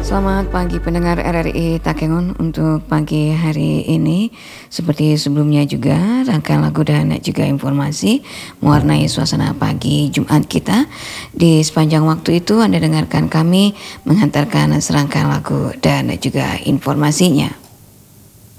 Selamat pagi pendengar RRI Takengon untuk pagi hari ini. Seperti sebelumnya juga rangkaian lagu dan juga informasi mewarnai suasana pagi Jumat kita. Di sepanjang waktu itu Anda dengarkan kami menghantarkan serangkaian lagu dan juga informasinya.